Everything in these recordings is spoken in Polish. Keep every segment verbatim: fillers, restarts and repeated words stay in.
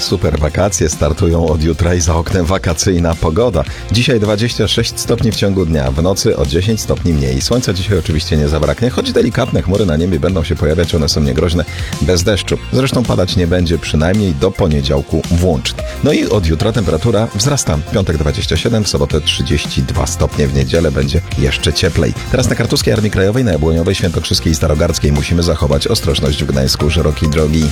super wakacje startują od jutra i za oknem wakacyjna pogoda. Dzisiaj dwadzieścia sześć stopni w ciągu dnia, w nocy o dziesięć stopni mniej. Słońca dzisiaj oczywiście nie zabraknie, choć delikatne chmury na niebie będą się pojawiać, one są niegroźne, bez deszczu. Zresztą padać nie będzie przynajmniej do poniedziałku włącznie. No i od jutra temperatura wzrasta. Piątek dwadzieścia siedem, w sobotę trzydzieści dwa stopnie, w niedzielę będzie jeszcze cieplej. Teraz na Kartuskiej Armii Krajowej, na Jabłoniowej, Świętokrzyskiej i Starogardzkiej musimy zachować ostrożność w Gdańsku, szerokiej drogi.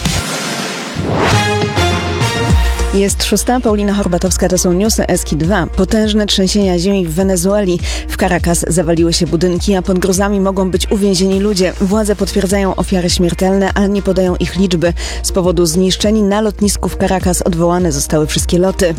Jest szósta, Paulina Horbatowska, to są newsy Eski dwa. Potężne trzęsienia ziemi w Wenezueli. W Caracas zawaliły się budynki, a pod gruzami mogą być uwięzieni ludzie. Władze potwierdzają ofiary śmiertelne, ale nie podają ich liczby. Z powodu zniszczeń na lotnisku w Caracas odwołane zostały wszystkie loty.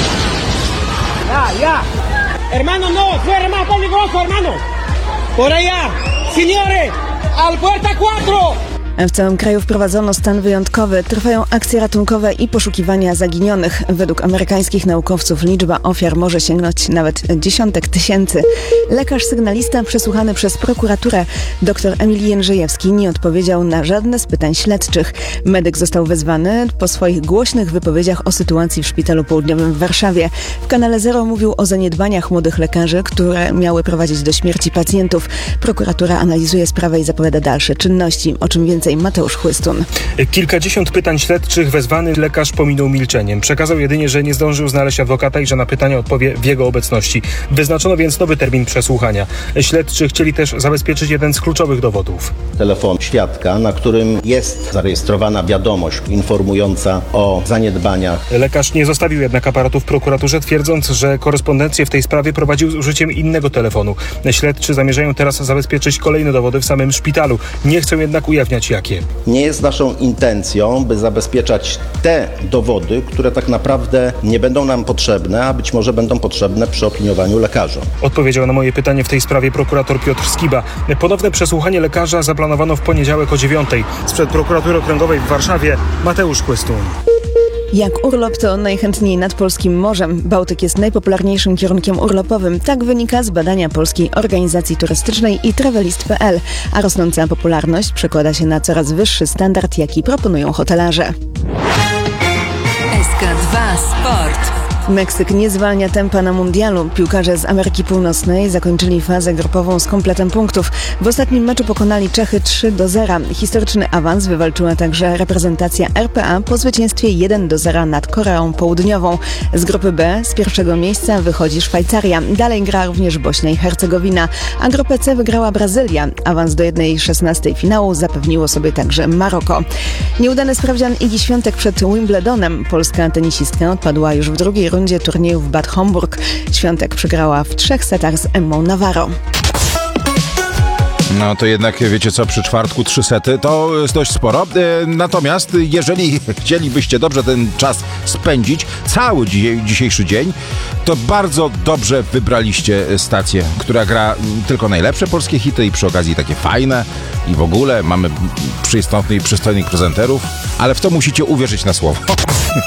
Ja, ja! Hermano, no! Fuera más peligroso, hermano! Por allá! Señores! Al puerta cuatro! W całym kraju wprowadzono stan wyjątkowy. Trwają akcje ratunkowe i poszukiwania zaginionych. Według amerykańskich naukowców liczba ofiar może sięgnąć nawet dziesiątek tysięcy. Lekarz sygnalista przesłuchany przez prokuraturę dr Emil Jędrzejewski nie odpowiedział na żadne z pytań śledczych. Medyk został wezwany po swoich głośnych wypowiedziach o sytuacji w Szpitalu Południowym w Warszawie. W Kanale Zero mówił o zaniedbaniach młodych lekarzy, które miały prowadzić do śmierci pacjentów. Prokuratura analizuje sprawę i zapowiada dalsze czynności. O czym więcej Mateusz Chłystun. Kilkadziesiąt pytań śledczych wezwany lekarz pominął milczeniem. Przekazał jedynie, że nie zdążył znaleźć adwokata i że na pytania odpowie w jego obecności. Wyznaczono więc nowy termin przesłuchania. Śledczy chcieli też zabezpieczyć jeden z kluczowych dowodów. Telefon świadka, na którym jest zarejestrowana wiadomość informująca o zaniedbaniach. Lekarz nie zostawił jednak aparatu w prokuraturze, twierdząc, że korespondencję w tej sprawie prowadził z użyciem innego telefonu. Śledczy zamierzają teraz zabezpieczyć kolejne dowody w samym szpitalu. Nie chcą jednak ujawniać jakie. Nie jest naszą intencją, by zabezpieczać te dowody, które tak naprawdę nie będą nam potrzebne, a być może będą potrzebne przy opiniowaniu lekarza. Odpowiedział na moje pytanie w tej sprawie prokurator Piotr Skiba. Ponowne przesłuchanie lekarza zaplanowano w poniedziałek o dziewiątej. Sprzed prokuratury okręgowej w Warszawie Mateusz Chłystun. Jak urlop, to najchętniej nad polskim morzem. Bałtyk jest najpopularniejszym kierunkiem urlopowym. Tak wynika z badania Polskiej Organizacji Turystycznej i Travelist kropka p l. A rosnąca popularność przekłada się na coraz wyższy standard, jaki proponują hotelarze. S K dwa Sport. Meksyk nie zwalnia tempa na mundialu. Piłkarze z Ameryki Północnej zakończyli fazę grupową z kompletem punktów. W ostatnim meczu pokonali Czechy trzy do zera. Historyczny awans wywalczyła także reprezentacja R P A po zwycięstwie jeden do zera nad Koreą Południową. Z grupy B z pierwszego miejsca wychodzi Szwajcaria. Dalej gra również Bośnia i Hercegowina, a grupę C wygrała Brazylia. Awans do jednej szesnastej finału zapewniło sobie także Maroko. Nieudany sprawdzian Igi Świątek przed Wimbledonem. Polska tenisistka odpadła już w drugiej rundzie turnieju w Bad Homburg. Świątek przegrała w trzech setach z Emmą Navarro. No to jednak, wiecie co, przy czwartku trzy sety to jest dość sporo. Natomiast jeżeli chcielibyście dobrze ten czas spędzić, cały dzisiaj, dzisiejszy dzień, to bardzo dobrze wybraliście stację, która gra tylko najlepsze polskie hity i przy okazji takie fajne i w ogóle mamy przystępnych i przystojnych prezenterów, ale w to musicie uwierzyć na słowo.